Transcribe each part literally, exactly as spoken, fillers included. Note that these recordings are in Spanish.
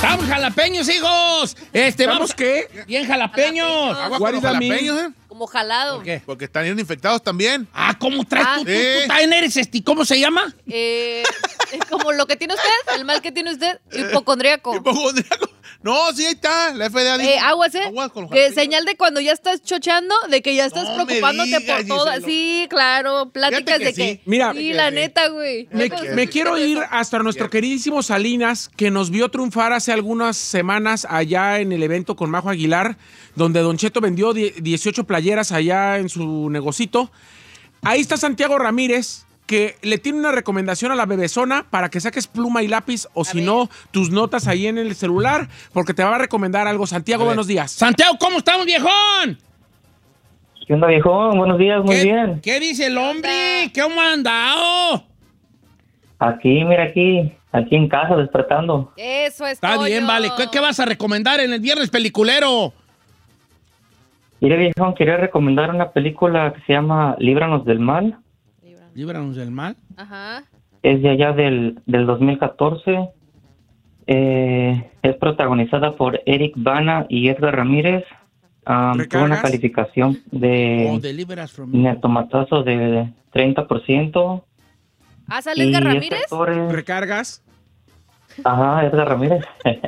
¡Estamos jalapeños, hijos! Este, vamos, qué? Bien jalapeños. Agua con los jalapeños, ¿eh? Como jalado. ¿Por qué? Porque están bien infectados también. Ah, ¿cómo traes Ah. tú? ¿Tú, Sí. tú también eres este? ¿Cómo se llama? Eh, como lo que tiene usted, el mal que tiene usted, hipocondríaco. Hipocondríaco. No, sí, ahí está. La F D A dijo. Eh, aguas, ¿eh? Aguas con los Que jalapeños. señal de cuando ya estás chocheando, de que ya estás No me preocupándote digas, por todas. Giselo. Sí, claro, pláticas Fíjate que de sí. que. Mira, sí, Fíjate la que sí. neta, güey. Me, Ya cuando me escuchas quiero eso. ir hasta nuestro queridísimo Salinas, que nos vio triunfar hace algunas semanas allá en el evento con Majo Aguilar, donde Don Cheto vendió die- dieciocho playeras allá en su negocito. Ahí está Santiago Ramírez, que le tiene una recomendación a la bebezona para que saques pluma y lápiz, o si ver. no, tus notas ahí en el celular, porque te va a recomendar algo. Santiago, buenos días. Santiago, ¿cómo estamos, viejón? ¿Qué onda, viejón? Buenos días, muy ¿Qué, bien. ¿Qué dice el hombre? ¿Cómo ha andado? Aquí, mira, aquí, aquí en casa, despertando. Eso es Está bien, vale. ¿Qué, qué vas a recomendar en el viernes peliculero? Mire, viejón, quería recomendar una película que se llama Líbranos del Mal. Líbranos del mal. Ajá. Es de allá del, del dos mil catorce. Eh, es protagonizada por Eric Bana y Edgar Ramírez. Um, tuvo ¿Recargas? una calificación Oh, de Deliver Us from Evil. netomatazo de treinta por ciento. ¿Ah, sale Edgar Y este Ramírez? actor es- ¿Recargas? Ajá, Edgar Ramírez.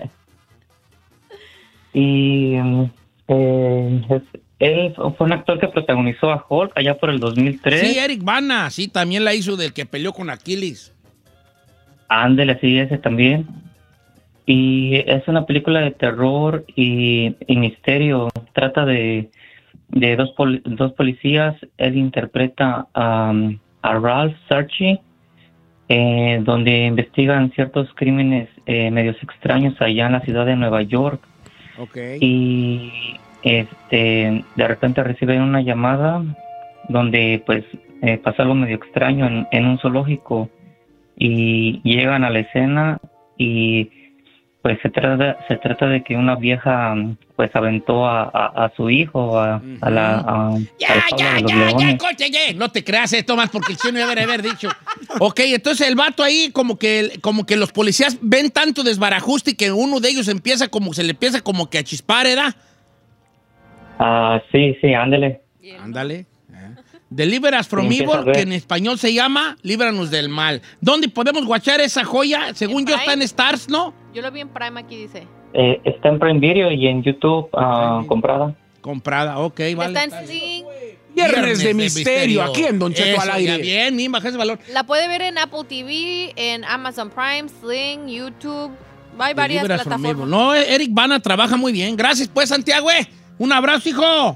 y mm, eh, es- él fue un actor que protagonizó a Hulk allá por el dos mil tres. Sí, Eric Bana, sí, también la hizo del que peleó con Aquiles. Ándele, sí, ese también. Y es una película de terror y, y misterio. Trata de, de dos, pol- dos policías. Él interpreta um, a Ralph Sarchi, eh, donde investigan ciertos crímenes eh, medios extraños allá en la ciudad de Nueva York. Ok. Y este de repente reciben una llamada donde pues eh, pasa algo medio extraño en, en un zoológico, y llegan a la escena y pues se trata se trata de que una vieja pues aventó a, a, a su hijo a, a la a, Ya, al jaula ya, de los ya, ya, leones. coche, ya. No te creas esto más porque el chino ya debe haber dicho. Ok, entonces el vato ahí como que, como que los policías ven tanto desbarajuste que uno de ellos empieza como, se le empieza como que a chispar, ¿verdad? Ah, sí, sí, ándele. Ándale. Deliver Us from Y empieza Evil, a ver. que en español se llama Líbranos del Mal. ¿Dónde podemos guachar esa joya? Según ¿En yo Prime? está en Stars, ¿no? Yo lo vi en Prime, aquí dice. Eh, está en Prime Video y en YouTube ah, comprada. Comprada, ok, vale. Está en Sling. Viernes de misterio, aquí en Don Cheto Eso, al ya, aire. bien, bien, baja ese valor. La puede ver en Apple T V, en Amazon Prime, Sling, YouTube. Hay varias Deliver Us from plataformas. Evil. No, Eric Bana trabaja muy bien. Gracias, pues, Santiago. eh. Un abrazo, hijo.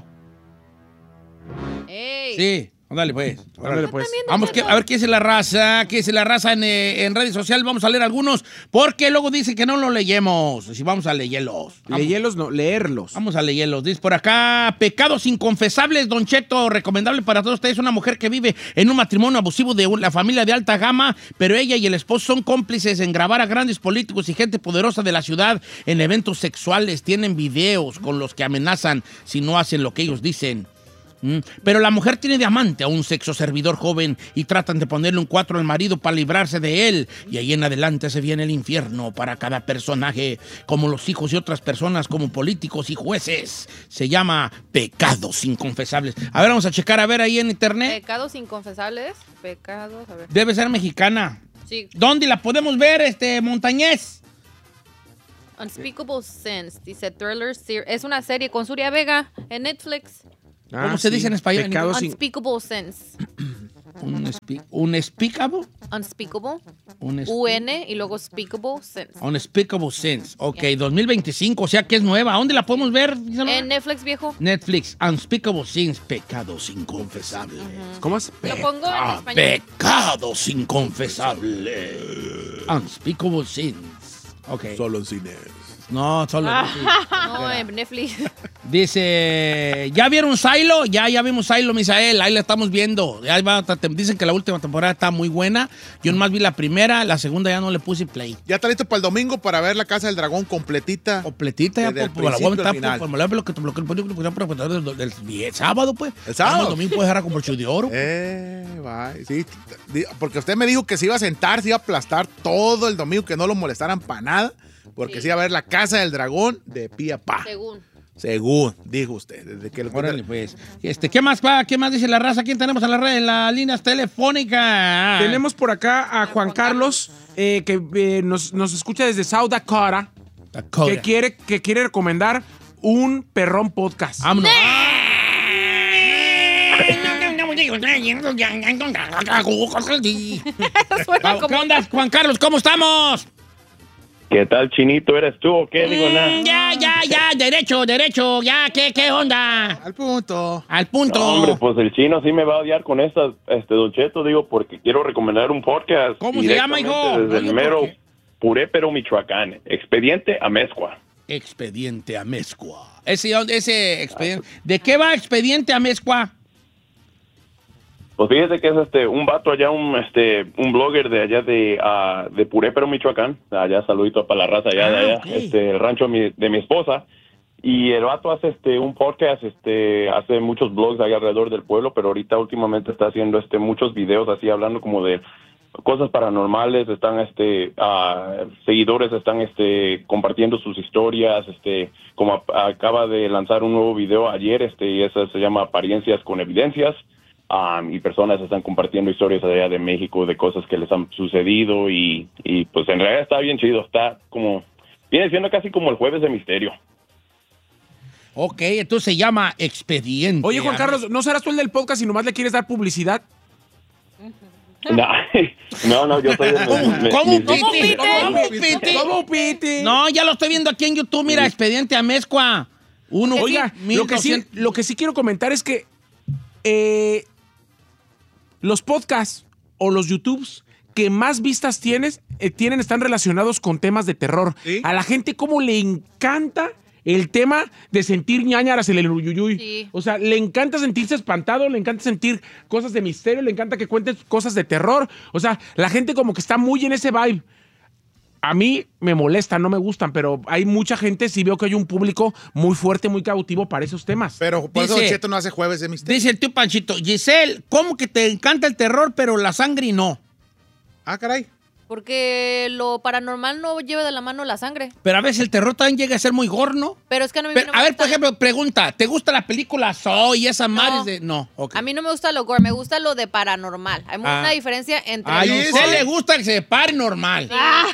Ey. Sí, ándale, pues. Ándale, pues. también, Vamos que, a ver qué dice la raza, qué dice la raza en, eh, en redes sociales. Vamos a leer algunos, porque luego dicen que no lo leemos. Si vamos a leerlos. Vamos, Leerlos, no, leerlos. vamos a leerlos. Dice por acá, pecados inconfesables, Don Cheto, recomendable para todos ustedes. Una mujer que vive en un matrimonio abusivo de un- la familia de alta gama, pero ella y el esposo son cómplices en grabar a grandes políticos y gente poderosa de la ciudad en eventos sexuales. Tienen videos con los que amenazan si no hacen lo que ellos dicen. Mm. Pero la mujer tiene de amante a un sexo servidor joven y tratan de ponerle un cuatro al marido para librarse de él. Y ahí en adelante se viene el infierno para cada personaje, como los hijos y otras personas, como políticos y jueces. Se llama Pecados Inconfesables. A ver, vamos a checar, a ver ahí en internet. Pecados inconfesables. Pecados, a ver. Debe ser mexicana. Sí. ¿Dónde la podemos ver, este, Montañez? Unspeakable Sins. Dice Thriller Series. Es una serie con Surya Vega en Netflix. Ah, ¿Cómo se dice en español? Pecados in- Unspeakable Sins. ¿Un, espi- un explicable? Unspeakable. Un es- U N y luego Speakable Sins. Unspeakable Sins. Ok, dos mil veinticinco, o sea que es nueva. ¿Dónde la podemos ver? En Netflix, viejo. Netflix, Unspeakable Sins, Pecados Inconfesables. ¿Cómo es? Lo pongo en Ah, español. pecados Inconfesables. Unspeakable Sins. Ok. Solo en cines. No, solo. No, en Netflix. Dice, ¿ya vieron Silo? Ya, ya vimos Silo, Misael. Ahí la estamos viendo. Ahí va otra tem- dicen que la última temporada está muy buena. Yo nomás vi la primera, la segunda ya no le puse play. Ya está listo para el domingo para ver La Casa del Dragón completita. Completita ya, Desde el por, por la voy a principio al meter final. por, por, por, lo que- lo que- lo que- lo que- lo que- lo que- del, del- del sábado, pues. El sábado. El domingo puedes dejar con broche de oro. Eh, bye. Sí, di- porque usted me dijo que se iba a sentar, se iba a aplastar todo el domingo, que no lo molestaran para nada, porque sí. iba a ver La Casa del Dragón de pie a pa. Según. Según, dijo usted. Desde que lo Órale, pues. Este, ¿qué más va? ¿Qué más dice la raza? ¿Quién tenemos en la red, en las líneas telefónicas? Tenemos por acá a Juan Carlos, eh, que eh, nos, nos escucha desde South Dakota, Dakota. que quiere, que quiere recomendar un perrón podcast. Vámonos. Suena ¿Qué como- onda, Juan Carlos? ¿Cómo estamos? ¿Qué tal, Chinito? ¿Eres tú o qué? Digo, nada. Mm, ya, ya, ya, derecho, derecho, ya, ¿qué, qué onda? Al punto. Al punto. No, hombre, pues el chino sí me va a odiar con esta, este Don Cheto, digo, porque quiero recomendar un podcast. ¿Cómo se llama, directamente hijo? Desde No, el yo mero por qué. Purépero, Michoacán. Expediente Amezcua. Expediente Amezcua. Ese, ese expediente. ¿De qué va Expediente Amezcua? Pues fíjese que es este un vato allá, un este un blogger de allá de uh, de Purépero, Michoacán. Allá, saludito para la raza allá de Ah, allá, ok. este el rancho de mi, de mi esposa. Y el vato hace este un podcast, este hace muchos blogs ahí alrededor del pueblo, pero ahorita últimamente está haciendo este muchos videos así hablando como de cosas paranormales. Están este uh, seguidores están este compartiendo sus historias, este como a- acaba de lanzar un nuevo video ayer, este y eso se llama Apariencias con Evidencias. Um, y personas están compartiendo historias allá de México de cosas que les han sucedido y, y pues en realidad está bien chido, está como, viene siendo casi como el Jueves de Misterio. Ok, entonces se llama Expediente. Oye, Juan Carlos, ¿no serás tú el del podcast y nomás le quieres dar publicidad? No, no, no, yo soy el... ¿Cómo, me- cómo, mis- Piti? ¿Cómo, ¿Cómo, Piti? ¿Cómo, Piti? No, ya lo estoy viendo aquí en YouTube. Mira, Expediente Amezcua. Uno, Oiga, lo que, sí, lo que sí quiero comentar es que eh, los podcasts o los YouTubes que más vistas tienes, eh, tienen, están relacionados con temas de terror. ¿Sí? A la gente como le encanta el tema de sentir ñañaras en el uyuyuy. Sí. O sea, le encanta sentirse espantado, le encanta sentir cosas de misterio, le encanta que cuentes cosas de terror. O sea, la gente como que está muy en ese vibe. A mí me molestan, no me gustan, pero hay mucha gente, sí veo que hay un público muy fuerte, muy cautivo para esos temas. Pero por eso Dice- Don Cheto no hace Jueves de Misterio. Dice el tío Panchito, Giselle, ¿cómo que te encanta el terror, pero la sangre no? Ah, caray. Porque lo paranormal no lleva de la mano la sangre. Pero a veces el terror también llega a ser muy gorno. Pero es que a mí Pero, no me a ver, gusta- por ejemplo, pregunta, ¿te gusta la película Saw y esas No. madres de...? No, ok. A mí no me gusta lo gore, me gusta lo de paranormal. Hay Ah. una diferencia entre A los Giselle gore- le gusta que se pare normal.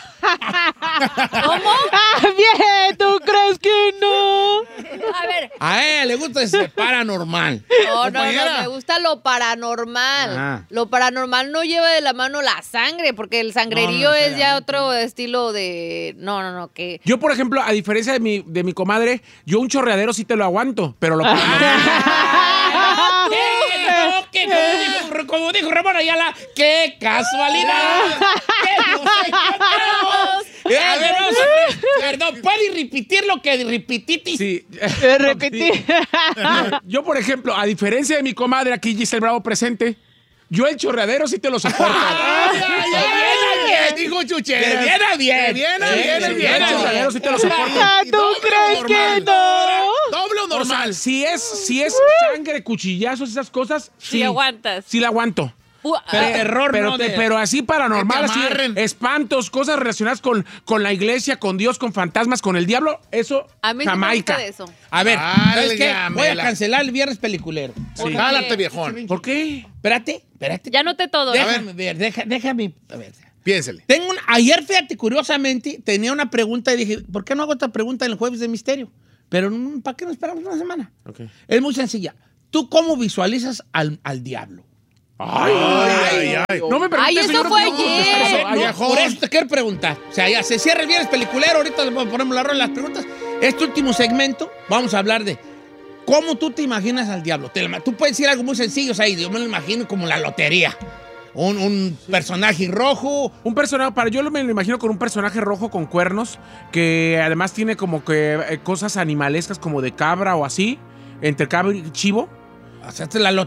¿Cómo? Bien, ¿tú crees que no? A ver, A ella le gusta que se para normal. no, no, Compañera. no, me gusta lo paranormal. Ah. Lo paranormal no lleva de la mano la sangre, porque el sangrerío No, no, es ya necesariamente. otro estilo de... No, no, no, que... Yo, por ejemplo, a diferencia de mi, de mi comadre, yo un chorreadero sí te lo aguanto, pero lo Ah, ¿qué? ¿Qué? Como dijo, como dijo Ramón Ayala, ¡qué casualidad! ¡Qué nos encontramos! Eh, a ver, vamos a ver, perdón, ¿puedes repetir lo que repititis? Sí. Te repetí. Yo, por ejemplo, a diferencia de mi comadre, aquí Giselle Bravo presente, yo el chorreadero sí te lo soporto. ¡Ay, ay, ay, ay, bien! Dijo Chucheras. De bien a bien. De bien a Sí, bien, de de bien bien a a el chorreadero bien. sí te lo soporto. Ah, ¿Y ¿tú doble o crees normal? que no? ¿Doble o O sea, normal? si es, si es sangre, cuchillazos, esas cosas, sí. Sí aguantas. Sí la aguanto. Uh, Pero ah, terror Pero, no te- de- pero así paranormal, Que te así, amarren. espantos, cosas relacionadas con, con la iglesia, con Dios, con fantasmas, con el diablo, eso, a mí sí me Jamaica. gusta de eso. A ver, ¿sabes qué? Válgamela. Voy a cancelar el viernes peliculero. ¿Por qué? Jálate, viejón. ¿Por qué? Espérate, espérate. Ya noté todo. Déjame ver, deja- déjame... A ver. Piénsele. Tengo un, ayer, fíjate, curiosamente, tenía una pregunta y dije, ¿por qué no hago esta pregunta en el Jueves de Misterio? Pero, mm, ¿para qué no esperamos una semana? Okay. Es muy sencilla. ¿Tú cómo visualizas al, al diablo? Ay, ay, ay. No me preguntes, Ay, eso señor, fue no puedo contestar ayer. eso. Ay, No, viejón. por eso te quiero preguntar. O sea, ya se cierra el viernes peliculero, ahorita le ponemos la rola en las preguntas. Este último segmento, vamos a hablar de cómo tú te imaginas al diablo. Te lo- tú puedes decir algo muy sencillo, o sea, yo me lo imagino como la lotería. Un, un personaje rojo. Un personaje, para yo me lo imagino con un personaje rojo con cuernos, que además tiene como que eh, cosas animalescas como de cabra o así, entre cabra y chivo. O sea, esta es la, lo-